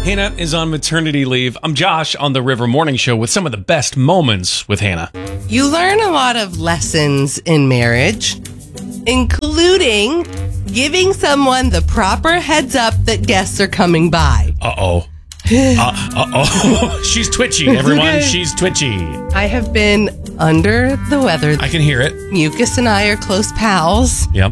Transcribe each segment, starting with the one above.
Hannah is on maternity leave. I'm Josh on the River Morning Show with some of the best moments with Hannah. You learn a lot of lessons in marriage, including giving someone the proper heads up that guests are coming by. Uh-oh. She's twitchy, everyone. She's twitchy. I have been under the weather. I can hear it. Mucus and I are close pals. Yep.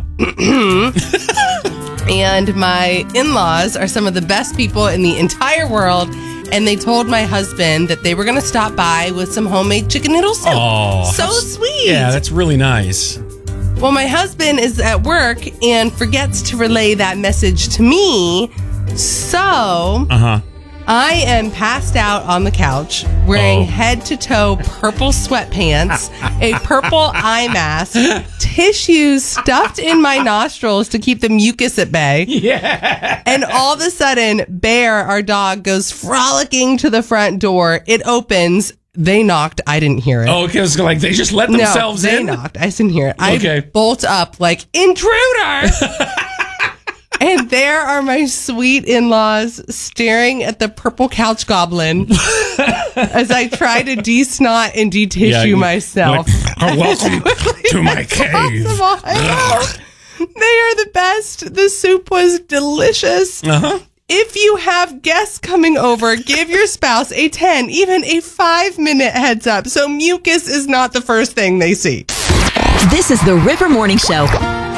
And my in-laws are some of the best people in the entire world. And they told my husband that they were going to stop by with some homemade chicken noodle soup. Oh, so sweet. Yeah, that's really nice. Well, my husband is at work and forgets to relay that message to me. So I am passed out on the couch wearing head-to-toe purple sweatpants, a purple eye mask, tissues stuffed in my nostrils to keep the mucus at bay. Yeah. And all of a sudden, Bear, our dog, goes frolicking to the front door. It opens. They knocked. I didn't hear it. Oh, because like they just let themselves in? in? They knocked. I didn't hear it. Okay. I bolt up like, intruder! And there are my sweet in-laws staring at the purple couch goblin as I try to de-snot and de-tissue myself. Welcome to my cave. They are the best. The soup was delicious. If you have guests coming over, give your spouse a 10, even a 5-minute heads up so mucus is not the first thing they see. This is the River Morning Show.